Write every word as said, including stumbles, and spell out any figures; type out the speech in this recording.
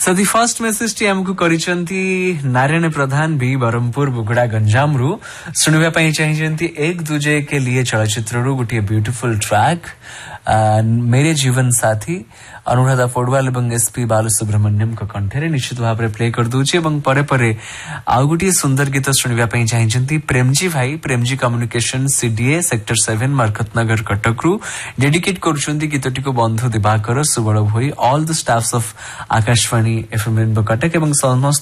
So the first message T हमको करिसंती नारायण प्रधान भी बरमपुर बुगड़ा गंजाम रु सुनिबा पई चाहिसंती एक दूजे के लिए चलचित्र रु गुटी ब्यूटीफुल ट्रैक मेरे जीवन साथी अनुराधा पौडवाल एवं एसपी बालसुब्रमण्यम को कंठरे निश्चित भाव में प्ले कर दूची एवं परे परे आउ गोटे सुंदर गीत शुणिबा पई चाहिसंती प्रेमजी भाई Premji communication CDA sector seven मार्कतनगर Cuttack रु डेडिकेट करूछंती गीतटी को बंधु दिवाकर सुबल भोई all the staffs of Akashvani FM rainbow Cuttack एवं समस्त